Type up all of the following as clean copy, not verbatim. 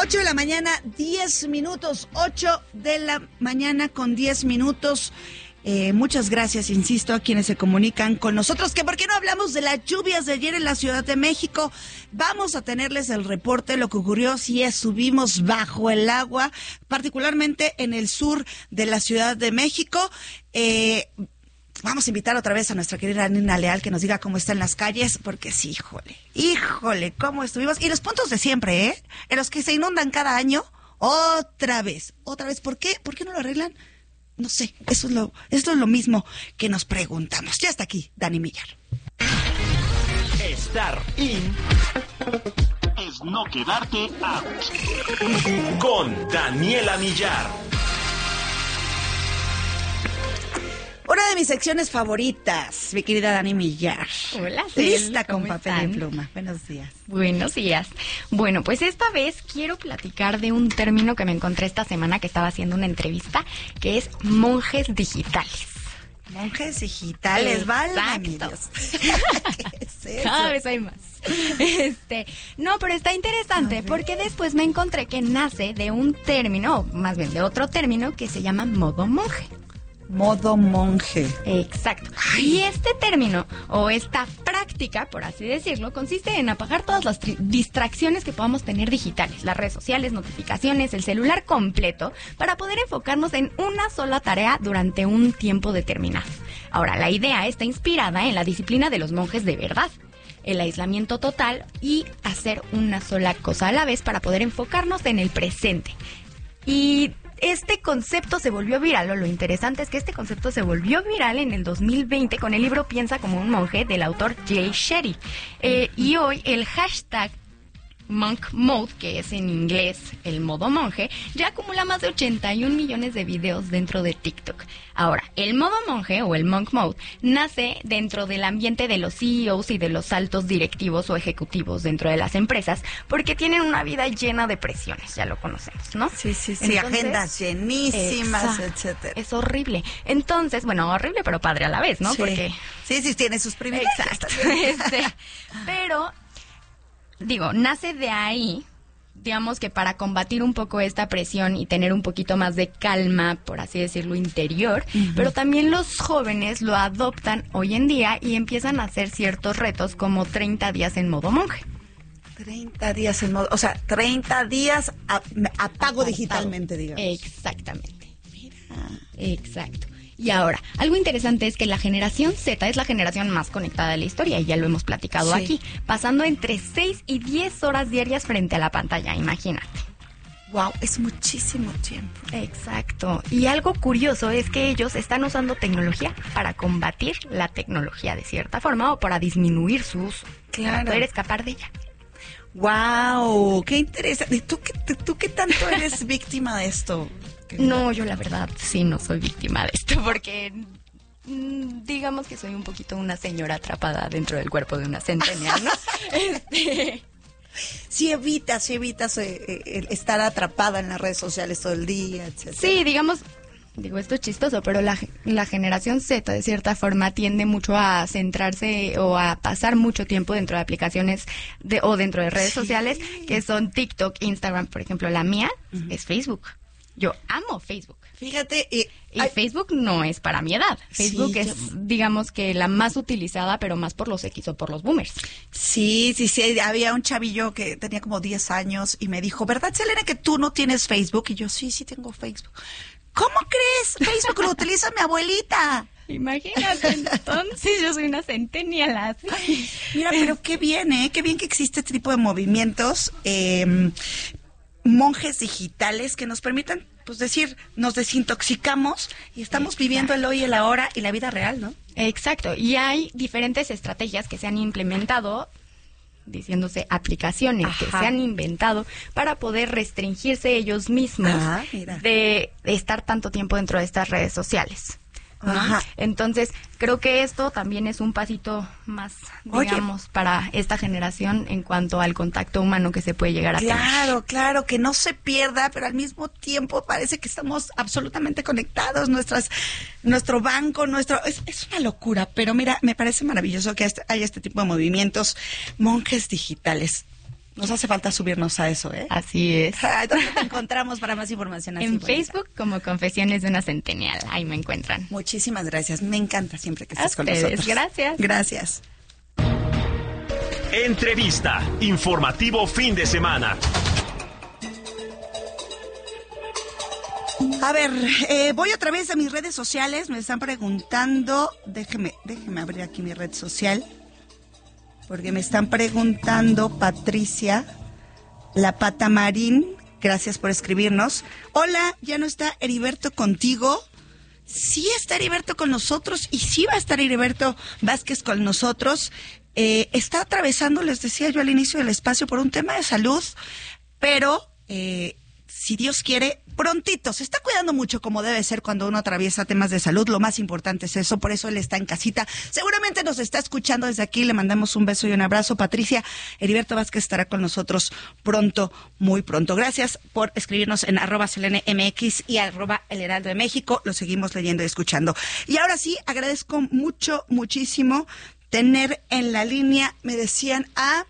8 de la mañana, 10 minutos. 8 de la mañana con 10 minutos. Muchas gracias, insisto, a quienes se comunican con nosotros. ¿Por qué no hablamos de las lluvias de ayer en la Ciudad de México? Vamos a tenerles el reporte de lo que ocurrió si subimos bajo el agua, particularmente en el sur de la Ciudad de México. Vamos a invitar otra vez a nuestra querida Nina Leal que nos diga cómo está en las calles, porque sí, híjole, cómo estuvimos. Y los puntos de siempre, en los que se inundan cada año, otra vez. ¿Por qué? ¿Por qué no lo arreglan? No sé, esto es lo mismo que nos preguntamos. Ya está aquí Dani Millar. Estar in es no quedarte out. Con Daniela Millar. Una de mis secciones favoritas, mi querida Dani Millar. Hola, Cel, lista con ¿cómo papel están? y pluma. Buenos días. Buenos días. Bueno, pues esta vez quiero platicar de un término que me encontré esta semana que estaba haciendo una entrevista, que es monjes digitales. Monjes digitales, válgame Dios. ¿Qué es eso? Cada vez hay más. No, pero está interesante porque después me encontré que nace de un término, o más bien de otro término que se llama modo monje. Modo monje. Exacto. Y este término, o esta práctica, por así decirlo, consiste en apagar todas las distracciones que podamos tener digitales, las redes sociales, notificaciones, el celular completo, para poder enfocarnos en una sola tarea durante un tiempo determinado. Ahora, la idea está inspirada en la disciplina de los monjes de verdad, el aislamiento total y hacer una sola cosa a la vez para poder enfocarnos en el presente. Y este concepto se volvió viral, o lo interesante es que este concepto se volvió viral en el 2020 con el libro Piensa como un monje del autor Jay Shetty. Y hoy el hashtag Monk Mode, que es en inglés el modo monje, ya acumula más de 81 millones de videos dentro de TikTok. Ahora, el modo monje o el Monk Mode nace dentro del ambiente de los CEOs y de los altos directivos o ejecutivos dentro de las empresas, porque tienen una vida llena de presiones, ya lo conocemos, ¿no? Sí, Entonces, agendas llenísimas, etcétera. Es horrible. Entonces, bueno, horrible pero padre a la vez, ¿no? Sí. Porque Sí, tiene sus privilegios. exacto. Pero digo, nace de ahí, digamos que para combatir un poco esta presión y tener un poquito más de calma, por así decirlo, interior, pero también los jóvenes lo adoptan hoy en día y empiezan a hacer ciertos retos como 30 días en modo monje. 30 días en modo, o sea, 30 días apago digitalmente, digamos. Exactamente. Mira. Exacto. Y ahora, algo interesante es que la generación Z es la generación más conectada de la historia, y ya lo hemos platicado aquí, pasando entre 6 y 10 horas diarias frente a la pantalla, imagínate. Wow, es muchísimo tiempo. Exacto. Y algo curioso es que ellos están usando tecnología para combatir la tecnología de cierta forma o para disminuir su uso, para poder escapar de ella. Wow, qué interesante. ¿Tú qué tanto eres víctima de esto? No, yo la verdad sí no soy víctima de esto porque digamos que soy un poquito una señora atrapada dentro del cuerpo de una centenial, ¿no? Sí evitas estar atrapada en las redes sociales todo el día, etc. Sí, digo, esto es chistoso, pero la generación Z de cierta forma tiende mucho a centrarse o a pasar mucho tiempo dentro de aplicaciones o dentro de redes sociales que son TikTok, Instagram, por ejemplo. La mía es Facebook. Yo amo Facebook. Fíjate, y Facebook no es para mi edad. Facebook es, digamos que la más utilizada, pero más por los X o por los boomers. Sí. Había un chavillo que tenía como 10 años y me dijo, ¿verdad, Selena, que tú no tienes Facebook? Y yo, sí tengo Facebook. ¿Cómo crees? Facebook lo utiliza mi abuelita. Imagínate, entonces yo soy una centennial. Mira, pero qué bien que existe este tipo de movimientos, monjes digitales que nos permitan, pues decir, nos desintoxicamos y estamos viviendo el hoy y el ahora y la vida real, ¿no? Exacto, y hay diferentes estrategias que se han implementado, diciéndose aplicaciones que se han inventado para poder restringirse ellos mismos de estar tanto tiempo dentro de estas redes sociales, ¿no? Ajá. Entonces, creo que esto también es un pasito más, digamos, para esta generación en cuanto al contacto humano que se puede llegar a tener. Claro, que no se pierda, pero al mismo tiempo parece que estamos absolutamente conectados, nuestro banco, es una locura, pero mira, me parece maravilloso que haya este tipo de movimientos, monjes digitales. Nos hace falta subirnos a eso, ¿eh? Así es. ¿Dónde te encontramos para más información? Así En bonita? Facebook como Confesiones de una Centennial. Ahí me encuentran. Muchísimas gracias. Me encanta siempre que A estés con ustedes, nosotros. gracias. Gracias. Entrevista. Informativo fin de semana. A ver, voy otra vez a mis redes sociales. Me están preguntando. Déjeme abrir aquí mi red social. Porque me están preguntando, Patricia, La Pata Marín, gracias por escribirnos. Hola, ¿ya no está Heriberto contigo? Sí está Heriberto con nosotros y sí va a estar Heriberto Vázquez con nosotros. Está atravesando, les decía yo al inicio del espacio, por un tema de salud, pero si Dios quiere, prontito, se está cuidando mucho como debe ser cuando uno atraviesa temas de salud. Lo más importante es eso, por eso él está en casita. Seguramente nos está escuchando desde aquí, le mandamos un beso y un abrazo. Patricia, Heriberto Vázquez estará con nosotros pronto, muy pronto. Gracias por escribirnos en @SelenMX y @El Heraldo de México. Lo seguimos leyendo y escuchando. Y ahora sí, agradezco muchísimo tener en la línea, me decían, a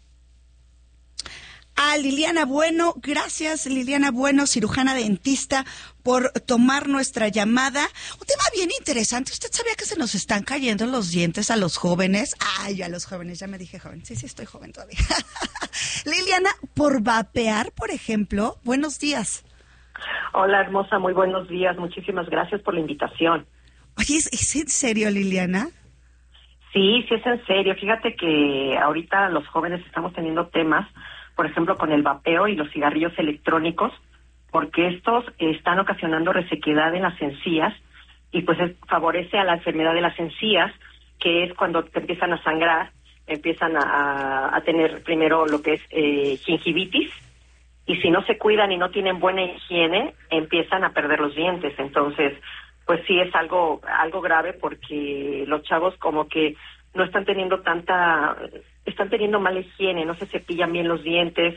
Liliana Bueno. Gracias, Liliana Bueno, cirujana dentista, por tomar nuestra llamada. Un tema bien interesante. ¿Usted sabía que se nos están cayendo los dientes a los jóvenes? Ay, a los jóvenes, ya me dije joven. Sí, estoy joven todavía. Liliana, por vapear, por ejemplo. Buenos días. Hola, hermosa, muy buenos días. Muchísimas gracias por la invitación. Oye, ¿es en serio, Liliana? Sí, es en serio. Fíjate que ahorita los jóvenes estamos teniendo temas, por ejemplo, con el vapeo y los cigarrillos electrónicos, porque estos están ocasionando resequedad en las encías y pues favorece a la enfermedad de las encías, que es cuando te empiezan a sangrar, empiezan a tener primero lo que es gingivitis, y si no se cuidan y no tienen buena higiene, empiezan a perder los dientes. Entonces, pues sí es algo grave, porque los chavos como que no están teniendo están teniendo mala higiene, no se cepillan bien los dientes,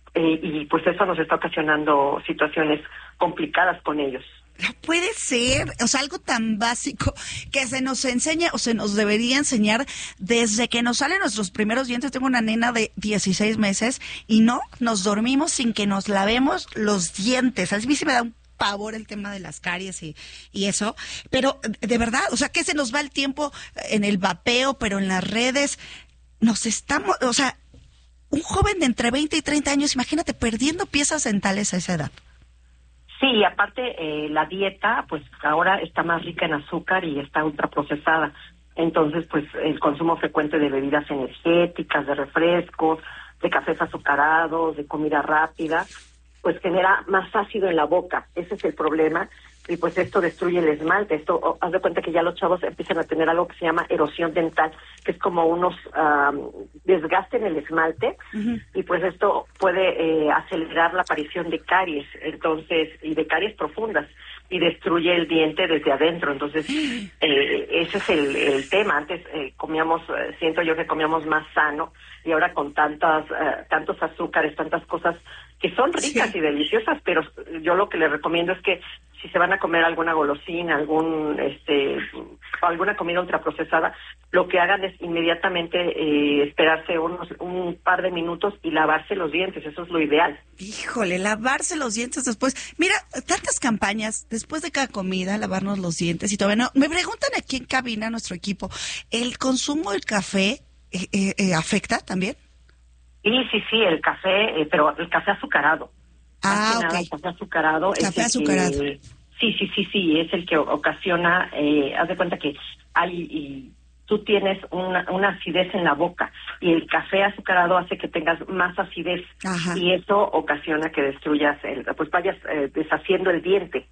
y pues eso nos está ocasionando situaciones complicadas con ellos. No puede ser, o sea, algo tan básico que se nos enseña o se nos debería enseñar desde que nos salen nuestros primeros dientes. Tengo una nena de 16 meses y no nos dormimos sin que nos lavemos los dientes. A mí sí me da un pavor el tema de las caries y eso, pero de verdad, o sea, que se nos va el tiempo en el vapeo, pero en las redes nos estamos, o sea, un joven de entre 20 y 30 años, imagínate, perdiendo piezas dentales a esa edad. Sí, y aparte la dieta, pues ahora está más rica en azúcar y está ultraprocesada. Entonces, pues el consumo frecuente de bebidas energéticas, de refrescos, de cafés azucarados, de comida rápida, pues genera más ácido en la boca. Ese es el problema. Y pues esto destruye el esmalte. Esto, haz de cuenta que ya los chavos empiezan a tener algo que se llama erosión dental, que es como unos desgaste en el esmalte, y pues esto puede acelerar la aparición de caries, entonces, y de caries profundas, y destruye el diente desde adentro. Entonces, ese es el tema. Antes comíamos, siento yo que comíamos más sano, y ahora con tantos azúcares, tantas cosas que son ricas y deliciosas, pero yo lo que les recomiendo es que si se van a comer alguna golosina, alguna comida ultraprocesada, lo que hagan es inmediatamente esperarse un par de minutos y lavarse los dientes. Eso es lo ideal. Híjole, lavarse los dientes después. Mira, tantas campañas, después de cada comida, lavarnos los dientes y todo. No, me preguntan aquí en cabina, nuestro equipo, ¿el consumo del café afecta también? Sí, el café, pero el café azucarado. Ok. El café azucarado. Café azucarado. Sí, es el que ocasiona, haz de cuenta que tú tienes una acidez en la boca, y el café azucarado hace que tengas más acidez. Ajá. Y eso ocasiona que destruyas, pues vayas deshaciendo el diente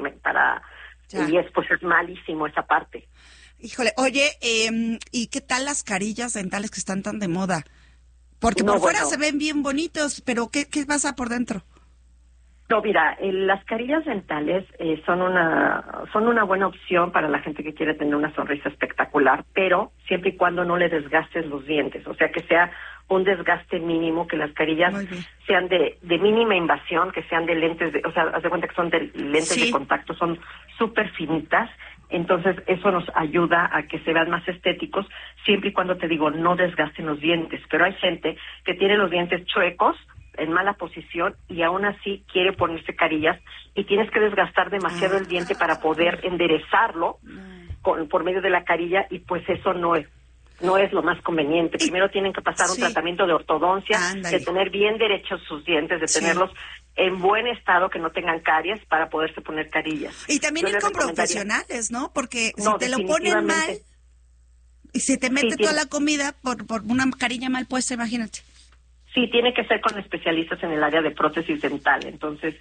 y pues es malísimo esa parte. Híjole, oye, ¿y qué tal las carillas dentales que están tan de moda? Porque por fuera se ven bien bonitos, pero ¿qué pasa por dentro? No, mira, las carillas dentales son una buena opción para la gente que quiere tener una sonrisa espectacular, pero siempre y cuando no le desgastes los dientes, o sea, que sea un desgaste mínimo, que las carillas sean de mínima invasión, que sean de lentes, o sea, haz de cuenta que son de lentes de contacto, son súper finitas, Entonces, eso nos ayuda a que se vean más estéticos, siempre y cuando, te digo, no desgasten los dientes. Pero hay gente que tiene los dientes chuecos, en mala posición, y aún así quiere ponerse carillas, y tienes que desgastar demasiado el diente para poder enderezarlo por medio de la carilla, y pues eso no es lo más conveniente. Primero tienen que pasar un tratamiento de ortodoncia, de tener bien derechos sus dientes, de tenerlos en buen estado, que no tengan caries, para poderse poner carillas. Y también ir con profesionales, ¿no? Porque si te lo ponen mal y se te mete toda la comida por una carilla mal puesta, imagínate. Sí, tiene que ser con especialistas en el área de prótesis dental. Entonces,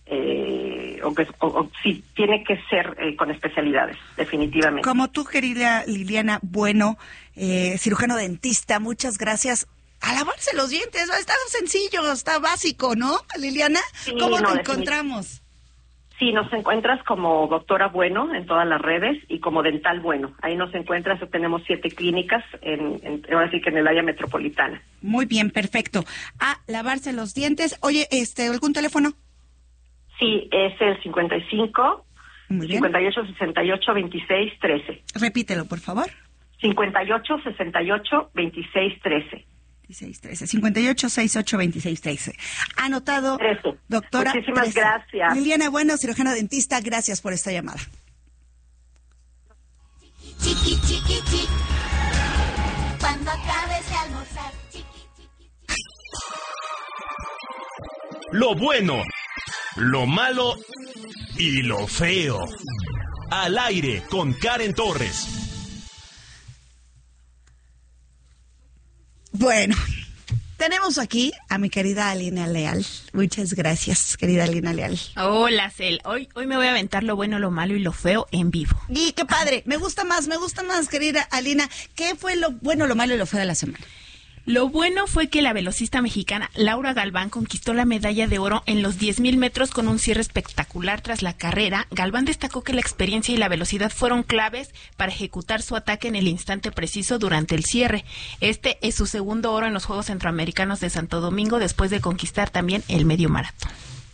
sí, tiene que ser con especialidades, definitivamente. Como tú, querida Liliana Bueno, cirujano dentista, muchas gracias. A lavarse los dientes, está sencillo, está básico, ¿no, Liliana? Sí, ¿cómo te encontramos? Sí, nos encuentras como Doctora Bueno en todas las redes y como Dental Bueno. Ahí nos encuentras, tenemos 7 clínicas, ahora sí que en el área metropolitana. Muy bien, perfecto. A lavarse los dientes. Oye, ¿algún teléfono? Sí, es el 55 58 68 26 13. Repítelo, por favor. 58 68 26 13. 2613, 58 68 26 13. Anotado, 13. Doctora. Muchísimas 13. Gracias. Liliana Bueno, cirujano dentista, gracias por esta llamada. Chiqui, chiqui, chiqui. Cuando acabes de almorzar, chiqui, chiqui. Lo bueno, lo malo y lo feo. Al aire con Karen Torres. Bueno, tenemos aquí a mi querida Alina Leal. Muchas gracias, querida Alina Leal. Hola, Cel. Hoy me voy a aventar lo bueno, lo malo y lo feo en vivo. Y qué padre, me gusta más, querida Alina. ¿Qué fue lo bueno, lo malo y lo feo de la semana? Lo bueno fue que la velocista mexicana Laura Galván conquistó la medalla de oro en los 10,000 metros con un cierre espectacular tras la carrera. Galván destacó que la experiencia y la velocidad fueron claves para ejecutar su ataque en el instante preciso durante el cierre. Este es su segundo oro en los Juegos Centroamericanos de Santo Domingo, después de conquistar también el medio maratón.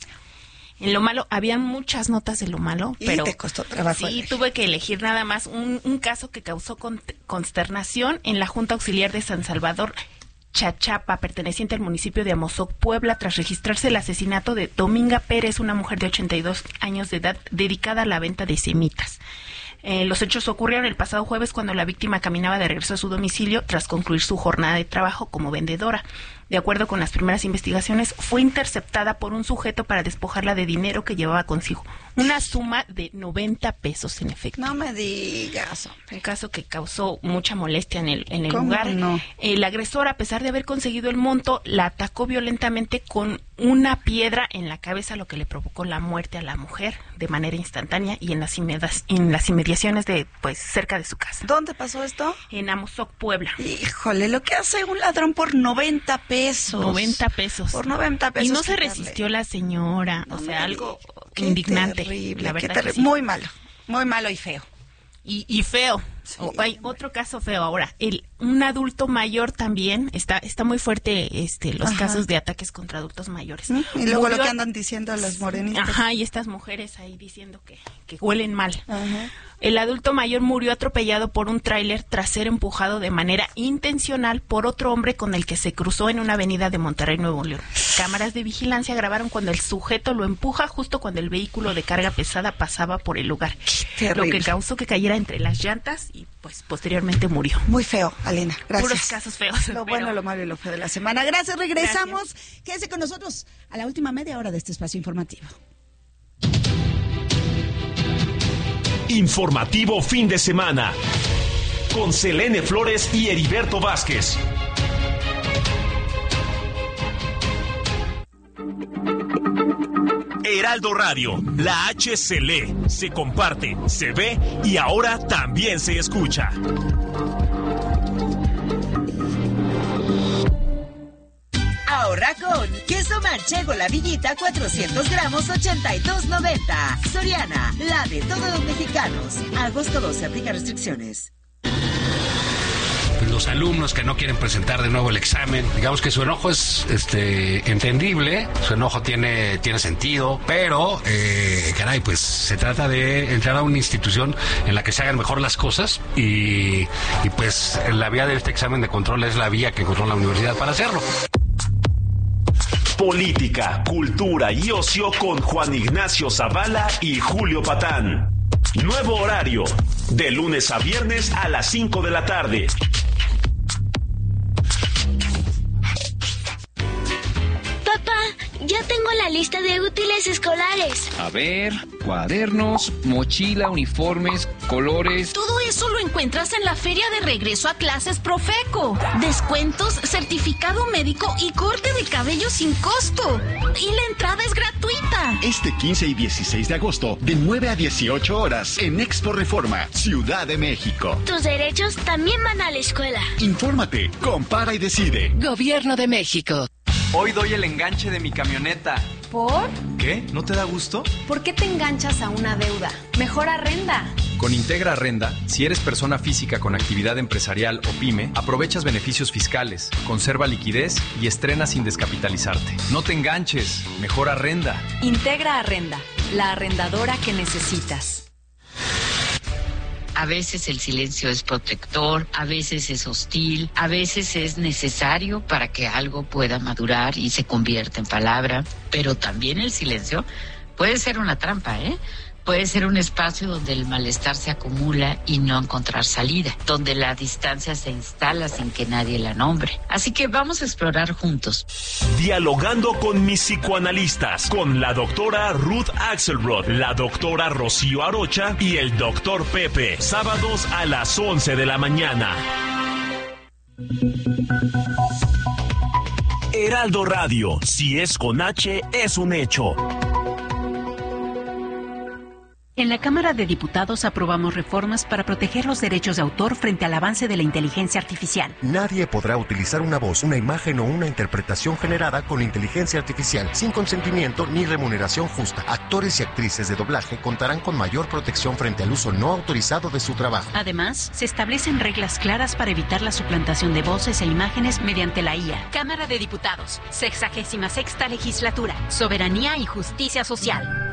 En lo malo, había muchas notas de lo malo, pero te costó trabajo. Sí, tuve que elegir nada más un caso que causó consternación en la Junta Auxiliar de San Salvador Chachapa, perteneciente al municipio de Amozoc, Puebla, tras registrarse el asesinato de Dominga Pérez, una mujer de 82 años de edad dedicada a la venta de semitas. Los hechos ocurrieron el pasado jueves cuando la víctima caminaba de regreso a su domicilio tras concluir su jornada de trabajo como vendedora. De acuerdo con las primeras investigaciones, fue interceptada por un sujeto para despojarla de dinero que llevaba consigo. Una suma de 90 pesos en efecto. No me digas. Un caso que causó mucha molestia en el ¿Cómo lugar. no? El agresor, a pesar de haber conseguido el monto, la atacó violentamente con una piedra en la cabeza, lo que le provocó la muerte a la mujer de manera instantánea y en las inmediaciones de, pues, cerca de su casa. ¿Dónde pasó esto? En Amozoc, Puebla. Híjole, lo que hace un ladrón por 90 pesos. 90 pesos. Por 90 pesos. Y no se quitarle. resistió la señora. No o sea, algo qué indignante. Terrible, la verdad qué que sí. Muy malo y feo. Y feo. Sí. Hay otro caso feo ahora. Un adulto mayor también, está muy fuerte los casos de ataques contra adultos mayores. Y luego lo que andan diciendo las morenistas. Ajá, y estas mujeres ahí diciendo que huelen mal. Ajá. El adulto mayor murió atropellado por un tráiler tras ser empujado de manera intencional por otro hombre con el que se cruzó en una avenida de Monterrey, Nuevo León. Cámaras de vigilancia grabaron cuando el sujeto lo empuja justo cuando el vehículo de carga pesada pasaba por el lugar. Lo que causó que cayera entre las llantas y pues posteriormente murió. Muy feo, Alina. Gracias. Puros casos feos. Lo bueno, lo malo y lo feo de la semana. Gracias, regresamos. Quédese con nosotros a la última media hora de este espacio informativo. Informativo fin de semana. Con Selene Flores y Heriberto Vázquez. Heraldo Radio, la H se lee, se comparte, se ve y ahora también se escucha. Ahorra con queso manchego La Villita 400 gramos 82.90. Soriana, la de todos los mexicanos. Agosto 12, aplica restricciones. los alumnos que no quieren presentar de nuevo el examen. Digamos que su enojo es entendible, su enojo tiene sentido, pero caray, pues se trata de entrar a una institución en la que se hagan mejor las cosas y pues la vía de este examen de control es la vía que encontró la universidad para hacerlo. Política, cultura y ocio con Juan Ignacio Zavala y Julio Patán. Nuevo horario, de lunes a viernes a las 5 de la tarde. Papá, ya tengo la lista de útiles escolares. A ver, cuadernos, mochila, uniformes, colores. Todo eso lo encuentras en la Feria de Regreso a Clases Profeco. Descuentos, certificado médico y corte de cabello sin costo. Y la entrada es gratuita. Este 15 y 16 de agosto, de 9 a 18 horas, en Expo Reforma, Ciudad de México. Tus derechos también van a la escuela. Infórmate, compara y decide. Gobierno de México. Hoy doy el enganche de mi camioneta. ¿Por? ¿Qué? ¿No te da gusto? ¿Por qué te enganchas a una deuda? Mejor arrenda. Con Integra Arrenda, si eres persona física con actividad empresarial o pyme, aprovechas beneficios fiscales, conserva liquidez y estrena sin descapitalizarte. No te enganches, mejor arrenda. Integra Arrenda, la arrendadora que necesitas. A veces el silencio es protector, a veces es hostil, a veces es necesario para que algo pueda madurar y se convierta en palabra, pero también el silencio puede ser una trampa, Puede ser un espacio donde el malestar se acumula y no encontrar salida, donde la distancia se instala sin que nadie la nombre. Así que vamos a explorar juntos. Dialogando con mis psicoanalistas, con la doctora Ruth Axelrod, la doctora Rocío Arocha y el doctor Pepe, sábados a las 11 de la mañana. Heraldo Radio, si es con H, es un hecho. En la Cámara de Diputados aprobamos reformas para proteger los derechos de autor frente al avance de la inteligencia artificial. Nadie podrá utilizar una voz, una imagen o una interpretación generada con inteligencia artificial sin consentimiento ni remuneración justa. Actores y actrices de doblaje contarán con mayor protección frente al uso no autorizado de su trabajo. Además, se establecen reglas claras para evitar la suplantación de voces e imágenes mediante la IA. Cámara de Diputados, 66ª Legislatura, Soberanía y Justicia Social.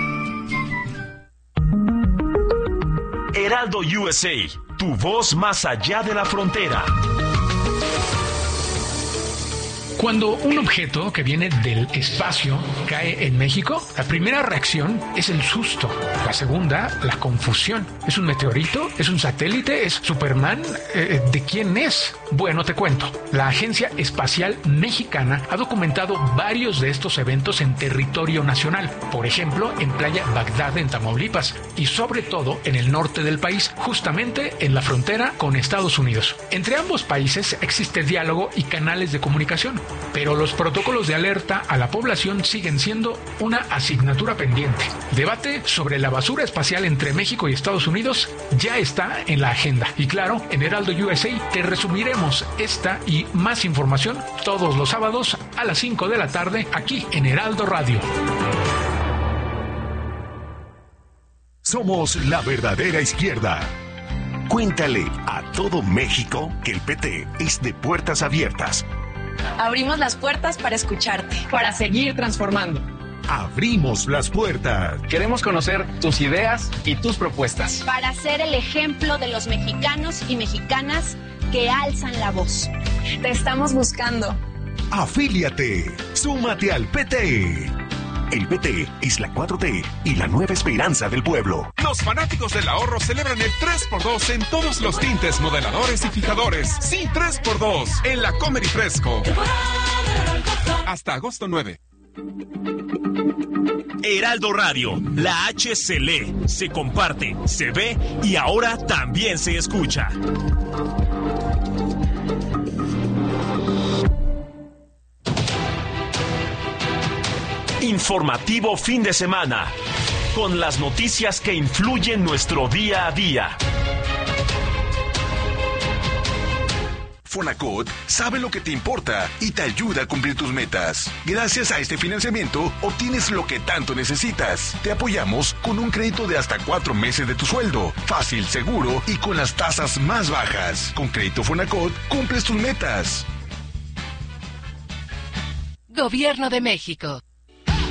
Heraldo USA, tu voz más allá de la frontera. Cuando un objeto que viene del espacio cae en México, la primera reacción es el susto. La segunda, la confusión. ¿Es un meteorito? ¿Es un satélite? ¿Es Superman? ¿De quién es? Bueno, te cuento. La Agencia Espacial Mexicana ha documentado varios de estos eventos en territorio nacional. Por ejemplo, en Playa Bagdad, en Tamaulipas, y sobre todo en el norte del país, justamente en la frontera con Estados Unidos. Entre ambos países existe diálogo y canales de comunicación, pero los protocolos de alerta a la población siguen siendo una asignatura pendiente. Debate sobre la basura espacial entre México y Estados Unidos ya está en la agenda. Y claro, en Heraldo USA te resumiremos esta y más información todos los sábados a las 5 de la tarde aquí en Heraldo Radio. Somos la verdadera izquierda. Cuéntale a todo México que el PT es de puertas abiertas. Abrimos las puertas para escucharte, para seguir transformando. Abrimos las puertas. Queremos conocer tus ideas y tus propuestas. Para ser el ejemplo de los mexicanos y mexicanas que alzan la voz. Te estamos buscando. Afíliate. Súmate al PT. El PT es la 4T y la nueva esperanza del pueblo. Los fanáticos del ahorro celebran el 3x2 en todos los tintes, modeladores y fijadores. Sí, 3x2 en la Comer y Fresco. Hasta agosto 9. Heraldo Radio, la H se lee, se comparte, se ve y ahora también se escucha. Informativo fin de semana, con las noticias que influyen nuestro día a día. Fonacot sabe lo que te importa y te ayuda a cumplir tus metas. Gracias a este financiamiento, obtienes lo que tanto necesitas. Te apoyamos con un crédito de hasta 4 meses de tu sueldo. Fácil, seguro y con las tasas más bajas. Con Crédito Fonacot, cumples tus metas. Gobierno de México.